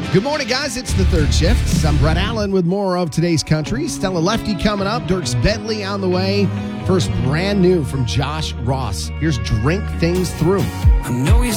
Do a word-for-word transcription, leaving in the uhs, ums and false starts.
Good morning, guys. It's the third shift. I'm Brett Allen with more of today's country. Stella Lefty coming up. Dierks Bentley on the way. First, brand new from Josh Ross. Here's Drink Things Through. I know you